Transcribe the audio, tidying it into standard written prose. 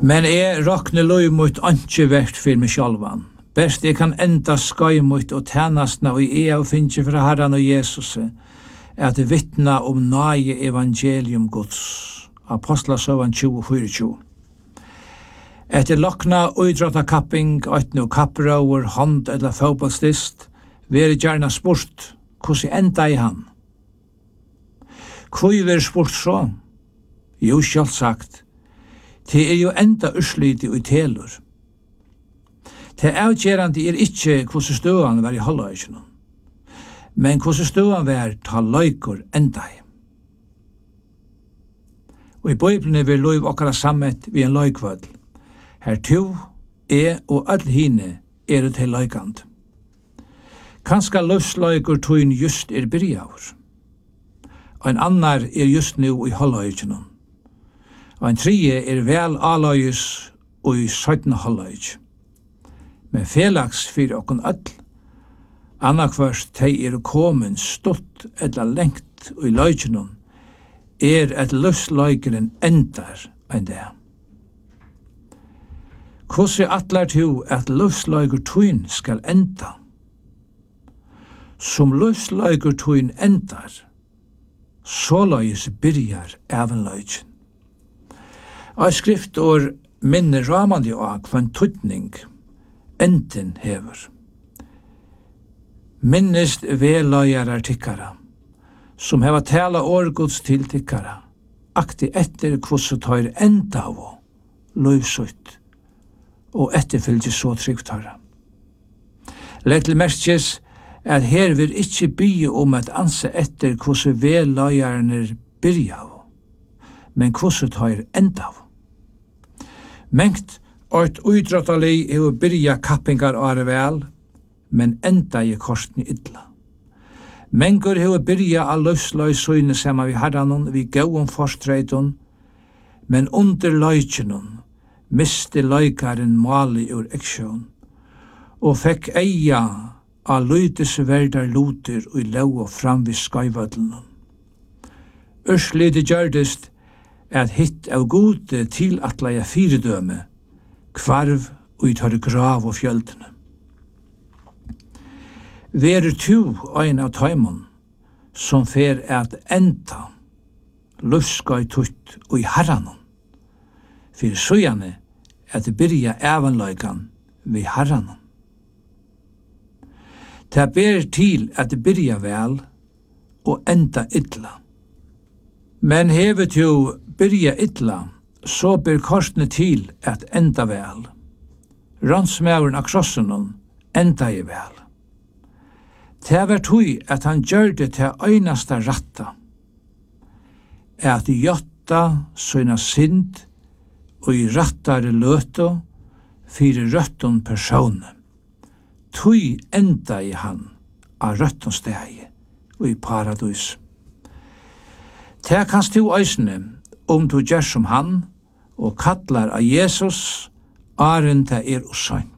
Men rakne løy mot anki vert for meg sjálvan. Best kan enda skai mot og tænastna og og finnje fra Herren og Jesus at vittna nage evangelium Guds. Apostlasøvan 20:24. Etter lokna uidrottakapping, eitnu kapprauer, hånd eller fotballstist, veri gjerna spurt, hvordan enda I han? Hvor veri spurt så? Jo, sjálfsagt, det jo enda ursliti og telur. Det avgjerande ikkje hvordan støan var I halvøysene, men hvordan støan var ta løykur enda I. Og I Bibelen vil løyv okkara sammet vi en løykvødl. Her to, og all hine til løykand. Kanska løvsløykur tuin just byrjaur. Ein annar just nu I halvøysene. Og en tredje vel aløys og I 17 halvøys. Men felags fyrir okkun öll, annarkvørst tei komin stutt eller lengt I løykinum, at løvsløykeren endar ein det. Hvordan atlar tu at løvsløyker tuin skal enda? Som løvsløyker tuin endar, såleis byrjar evenløyken. Og skriftår minner ramandi av hva tutning enden hever. Minnest veløyarar tikkara, som heva tala årgods til tikkara, akti etter hvordan tar enda av løvsutt, og etterfylgje så tryggtara. Legg til merkjes at her vil ikkje bygge at anse etter hvordan veløyarene byrja av, men hvordan tar enda av. Mengt eit uidrottali byrja kappingar are vel, men enda I korsni illa. Mengur byrja a løvsløy søyne saman vi herranon, vi gauon forstreitun, men under løykinun miste løykaren mali ur eksjon, og fekk eia a løytis verdar luter og lau fram vi skaivadlunum. Ursliti gjørdist at hitt av gode til atleia fyrdøme, kvarv og tar grav og fjöldene. Veru tu ein av taimon, som fer at enda, løvskai tutt og I herranon, fyrir søjane at byrja evanløykan vi herranon. Det ber til at byrja vel og enda illa. Men hevet jo byrja illa, så ber korsne til at enda vel. Ransmauren av krossenon enda I vel. Det var tui at han gjør det til øynasta ratta, at jotta søyna synd og I rattare løto fyrir røtton personer. Tui enda I han av røtton stegi og I paradis. Det kanst du eisne du gjør som han og kallar av Jesus, aren det og sant.